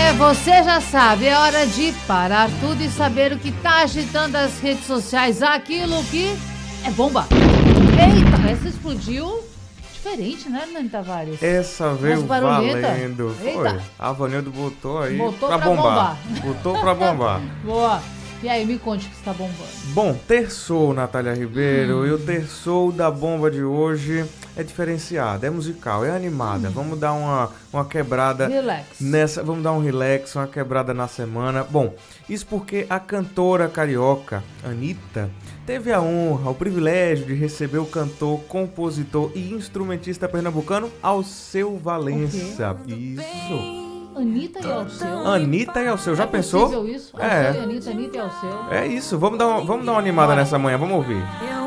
Você já sabe, é hora de parar tudo e saber o que tá agitando as redes sociais, aquilo que é bomba. Eita, essa explodiu diferente, né, Nani Tavares? Essa veio valendo. Eita. Foi. A Vanildo botou aí Botou pra bombar. Botou pra bombar. Boa. E aí, me conte o que está bombando. Bom, terçou, Natália Ribeiro, e o terçou da bomba de hoje é diferenciado, é musical, é animada. Vamos dar uma quebrada Relax. nessa, vamos dar um relax, uma quebrada na semana. Bom, isso porque a cantora carioca Anitta teve a honra, o privilégio de receber o cantor, compositor e instrumentista pernambucano Alceu Valença. Isso. Anitta e Alceu. Anitta e Alceu, já pensou? Isso? É. Alceu e Anitta e Alceu. É isso, vamos dar uma animada nessa manhã, vamos ouvir.